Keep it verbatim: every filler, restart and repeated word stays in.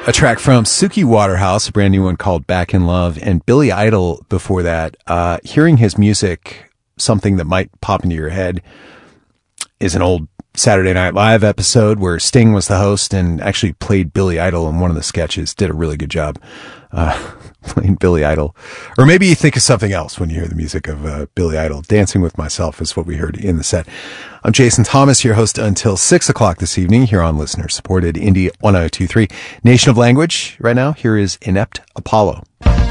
A track from Suki Waterhouse, a brand new one called Back in Love, and Billy Idol before that. Uh, hearing his music, something that might pop into your head is an old Saturday Night Live episode where Sting was the host and actually played Billy Idol in one of the sketches. Did a really good job uh, playing Billy Idol. Or maybe you think of something else when you hear the music of uh, Billy Idol. Dancing with Myself is what we heard in the set. I'm Jason Thomas, your host until six o'clock this evening here on listener-supported Indie one oh two three. Nation of Language right now. Here is Inept Apollo.